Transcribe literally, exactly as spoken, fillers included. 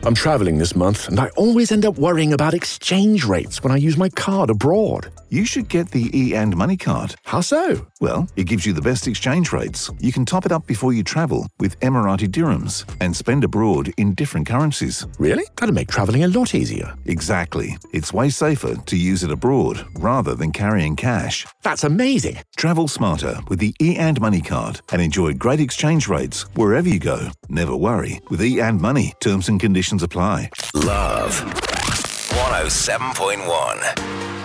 I'm traveling this month, and I always end up worrying about exchange rates when I use my card abroad. You should get the E and Money card. How so? Well, it gives you the best exchange rates. You can top it up before you travel with Emirati dirhams and spend abroad in different currencies. Really? That'd make traveling a lot easier. Exactly. It's way safer to use it abroad rather than carrying cash. That's amazing. Travel smarter with the E and Money card and enjoy great exchange rates wherever you go. Never worry. With E and Money, terms and conditions apply. Love one oh seven point one.